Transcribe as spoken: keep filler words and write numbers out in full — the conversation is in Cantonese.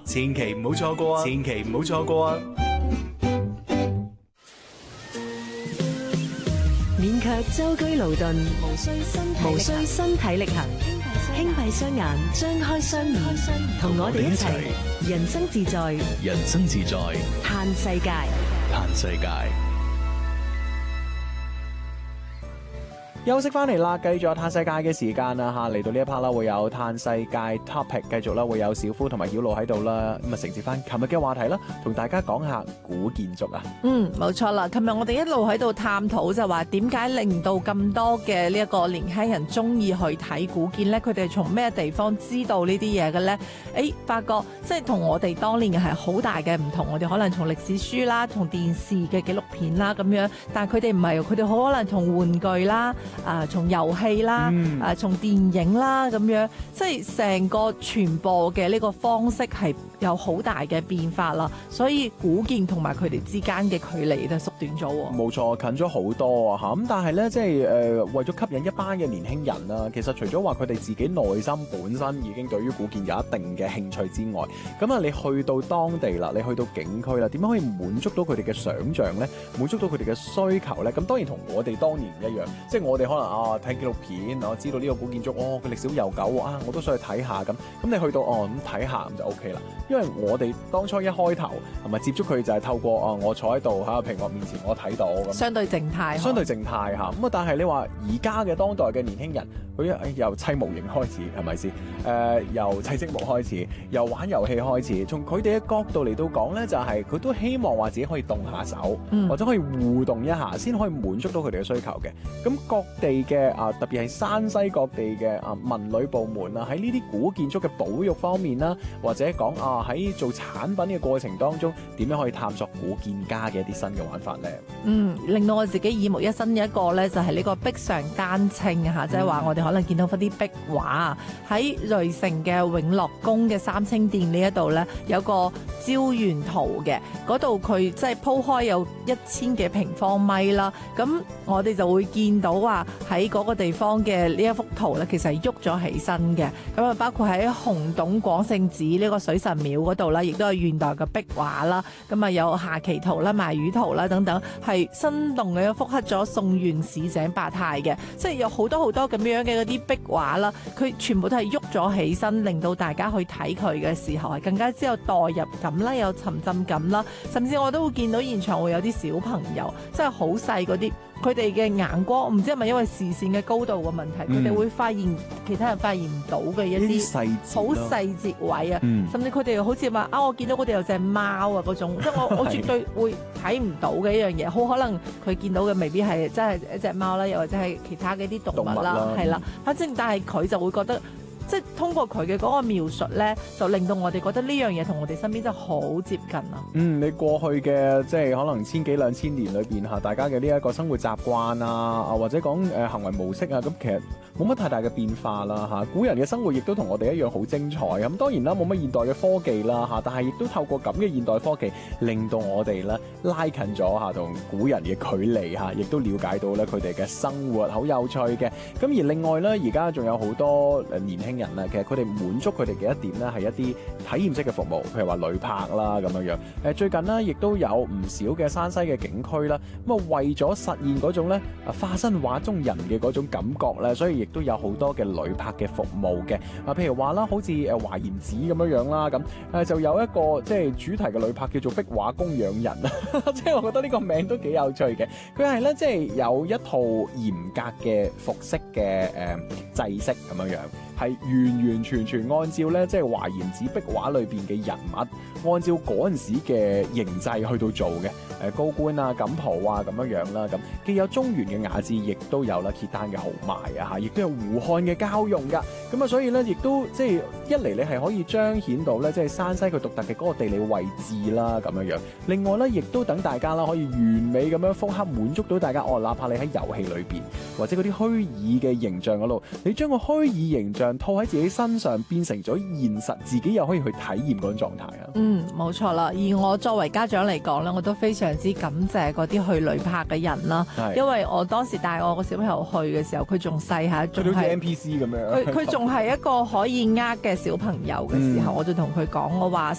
千祈唔好錯過啊！千祈唔好錯過啊！ 免卻舟車勞頓，無需身體無需身體力行，輕閉雙眼，張開雙耳，同我哋一齊人生自在， 人生自在， 嘆世界， 嘆世界。 休息翻嚟啦，繼續有嘆世界嘅時間啦嚇，嚟到呢一 part 啦，會有嘆世界 topic， 繼續啦，會有小夫同埋曉露喺度啦，咁啊承接翻琴日嘅話題啦，同大家講下古建築啊。 嗯，冇錯啦，琴日我哋一路喺度探討就話點解令到咁多嘅呢一個年輕人中意去睇古建呢？佢哋從咩地方知道呢啲嘢嘅呢？誒，發覺即係同我哋當年嘅係好大嘅唔同，我哋可能從歷史書啦，從電視嘅紀錄片啦咁樣，但係佢哋唔係，佢哋好可能從玩具啦。啊，從遊戲啦，嗯、啊，從電影啦咁樣，即係成個傳播嘅呢個方式係有好大嘅變化啦。所以古建同埋佢哋之間嘅距離都縮短咗。冇錯，近咗好多啊嚇！咁但係咧，即係誒、呃、為咗吸引一班嘅年輕人啦，其實除咗話佢哋自己內心本身已經對於古建有一定嘅興趣之外，咁啊，你去到當地啦，你去到景區啦，點樣可以滿足到佢哋嘅想像咧？滿足到佢哋嘅需求咧？咁當然同我哋當年唔一樣，即係我哋可能啊睇紀錄片，我知道呢個古建築，哦，佢歷史好悠久啊，我都想去睇下咁。咁你去到哦咁睇下咁就 O K 啦。因為我哋當初一開頭係咪接觸佢就係透過啊，我坐喺度喺屏幕面前我睇到咁。 相對靜態。相對靜態嚇。咁啊，但係你話而家嘅當代嘅年輕人，佢由砌模型開始係咪先？誒、呃，由砌積木開始，由玩遊戲開始，從佢哋嘅角度嚟到講咧，就係、是、佢都希望話自己可以動下手，嗯、或者可以互動一下，先可以滿足到佢哋嘅需求嘅。咁各地嘅啊，特別係山西各地嘅啊文旅部門啊，喺呢啲古建築嘅保育方面啦，或者講啊喺做產品嘅過程當中，點樣可以探索古建家嘅一啲新嘅玩法咧？ 嗯，令到我自己耳目一新嘅一個咧，就係、是、呢個壁上丹青嚇，即係話我哋可能見到嗰啲壁畫喺瑞城嘅永樂宮嘅三清殿呢一度咧，有個焦園圖嘅，嗰度佢即係鋪開有一千幾平方米啦，咁我哋就會見到話喺嗰個地方嘅呢一幅圖咧，其實係喐咗起身嘅，咁啊包括喺洪洞廣聖寺呢個水神廟嗰度啦，亦都係現代嘅壁畫啦，咁啊有下棋圖啦、賣魚圖啦等等，係生動嘅復刻咗宋元市井百態嘅，即係有好多好多咁樣嘅嗰啲壁畫啦，佢全部都係喐咗起身，令到大家去睇佢嘅時候係更加之有代入感啦，有沉浸感啦，甚至我都會見到現場會有啲小朋友，即係好細嗰啲。佢哋嘅眼光唔知係咪因為視線嘅高度嘅問題，佢哋、嗯、會發現其他人發現唔到嘅一啲好細節位啊，嗯、甚至佢哋好似話啊，我見到嗰度有隻貓啊嗰種，即係我我絕對會睇唔到嘅一樣嘢，好可能佢見到嘅未必係真係一隻貓啦，又或者係其他嘅啲動物啦，係啦，反正但係佢就會覺得。即係通過佢嘅嗰個描述咧，就令到我哋覺得呢樣嘢同我哋身邊真係好接近啊！ 嗯，你過去嘅即係可能千幾兩千年裏邊嚇，大家嘅呢一個生活習慣啊，啊或者講誒、呃、行為模式啊，咁其實冇乜太大嘅變化啦嚇。古人嘅生活亦都同我哋一樣好精彩咁、嗯，當然啦，冇乜現代嘅科技啦嚇，但係亦都透過咁嘅現代科技，令到我哋咧拉近咗嚇同古人嘅距離嚇，亦都了解到咧佢哋嘅生活好有趣嘅。咁而另外咧，而家仲有好多誒年輕人啊，其實佢哋滿足佢哋嘅一點咧，係一啲體驗式嘅服務，譬如話旅泊啦咁樣樣。誒最近呢，亦都有唔少嘅山西嘅景區啦，咁啊為咗實現嗰種咧啊化身畫中人嘅嗰種感覺咧，所以亦都有好多嘅旅泊嘅服務嘅。啊，譬如話啦，好似誒華嚴寺咁樣樣啦，咁誒就有一個即係主題嘅旅泊叫做壁畫供養人啊，即係我覺得呢個名都幾有趣嘅。佢係咧即係有一套嚴格嘅服飾嘅誒制式咁樣樣。係完完全全按照咧，即係華嚴寺壁畫裏邊嘅人物，按照嗰陣時嘅形制去到做嘅。誒高官啊、錦袍啊咁樣樣啦，咁既有中原嘅雅致，亦都有啦契丹嘅豪邁啊嚇，亦都有胡漢嘅交融噶。咁啊，所以咧，亦都即係一嚟你係可以彰顯到咧，即係山西佢獨特嘅嗰個地理位置啦，咁樣樣。另外咧，亦都等大家啦可以完美咁樣複刻滿足到大家。哦，哪怕你喺遊戲裏邊或者嗰啲虛擬嘅形象嗰度，你將個虛擬形象套喺自己身上，變成咗現實，自己又可以去體驗嗰種狀態啊。 嗯，冇錯啦。而我作為家長嚟講咧，我都非常之感謝嗰啲去旅泊嘅人啦，因為我當時帶我個小朋友去嘅時候，佢仲細下，仲係好似 N P C 咁樣，佢佢仲係一個可以呃嘅小朋友嘅時候，嗯、我就同佢講，我話